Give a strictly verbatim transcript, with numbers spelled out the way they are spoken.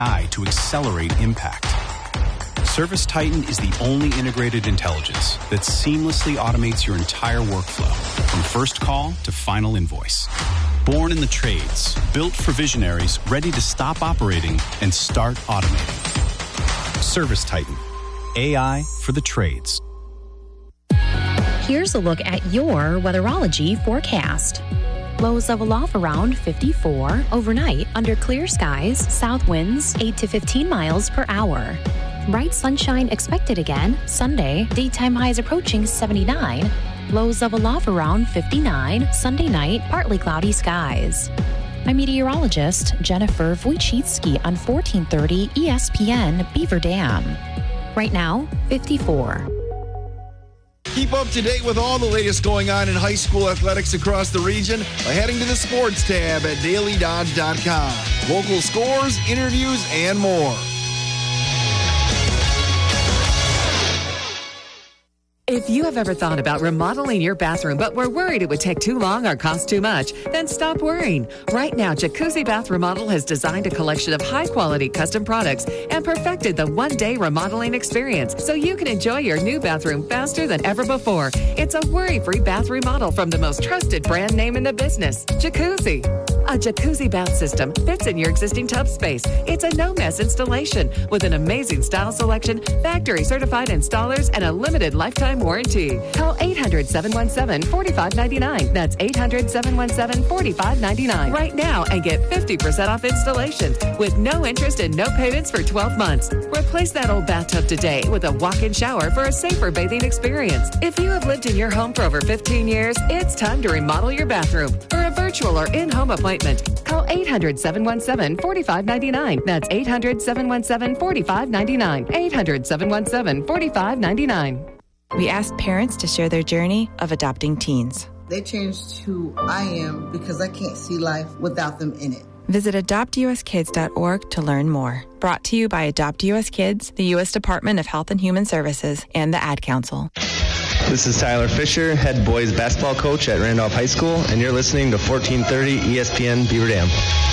A I to accelerate impact. ServiceTitan is the only integrated intelligence that seamlessly automates your entire workflow, from first call to final invoice. Born in the trades, built for visionaries ready to stop operating and start automating. ServiceTitan, A I for the trades. Here's a look at your weatherology forecast. Lows level off around fifty-four. Overnight, under clear skies, south winds eight to fifteen miles per hour. Bright sunshine expected again Sunday. Daytime highs approaching seventy-nine. Lows level off around fifty-nine. Sunday night, partly cloudy skies. I'm meteorologist Jennifer Wojcicki on fourteen thirty E S P N Beaver Dam. Right now, fifty-four. Keep up to date with all the latest going on in high school athletics across the region by heading to the sports tab at daily dodge dot com. Local scores, interviews, and more. If you have ever thought about remodeling your bathroom but were worried it would take too long or cost too much, then stop worrying. Right now, Jacuzzi Bath Remodel has designed a collection of high-quality custom products and perfected the one-day remodeling experience so you can enjoy your new bathroom faster than ever before. It's a worry-free bath remodel from the most trusted brand name in the business, Jacuzzi. A jacuzzi bath system fits in your existing tub space. It's a no-mess installation with an amazing style selection, factory-certified installers, and a limited lifetime warranty. Call eight hundred, seven one seven, four five nine nine. That's eight hundred, seven one seven, four five nine nine right now and get fifty percent off installation with no interest and no payments for twelve months. Replace that old bathtub today with a walk-in shower for a safer bathing experience. If you have lived in your home for over fifteen years, it's time to remodel your bathroom. For a virtual or in-home appointment, call eight hundred, seven one seven, four five nine nine. That's eight hundred, seven one seven, four five nine nine. eight hundred, seven one seven, four five nine nine. We asked parents to share their journey of adopting teens. They changed who I am because I can't see life without them in it. Visit adopt u s kids dot org to learn more. Brought to you by Adopt U S Kids, the U S Department of Health and Human Services, and the Ad Council. This is Tyler Fisher, head boys basketball coach at Randolph High School, and you're listening to fourteen thirty E S P N Beaver Dam.